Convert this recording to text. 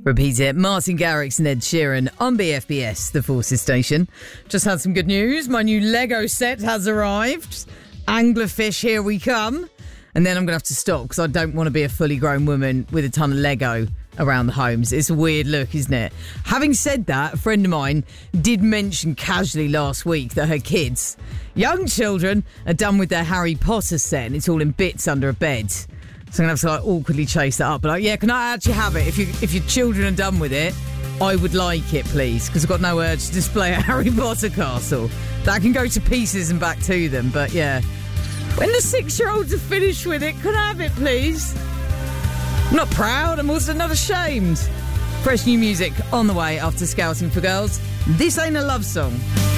Repeat it. Martin Garrix and Ed Sheeran on BFBS, the Forces station. Just had some good news. My new Lego set has arrived. Anglerfish, here we come. And then I'm going to have to stop because I don't want to be a fully grown woman with a ton of Lego around the homes. It's a weird look, isn't it? Having said that, a friend of mine did mention casually last week that her kids, young children, are done with their Harry Potter set and it's all in bits under a bed. So I'm going to have to awkwardly chase that up. But yeah, can I actually have it? If your children are done with it, I would like it, please, because I've got no urge to display a Harry Potter castle. That can go to pieces and back to them. But yeah, when the 6-year-olds are finished with it, can I have it, please? I'm not proud, I'm also not ashamed. Fresh new music on the way after Scouting for Girls. This ain't a love song.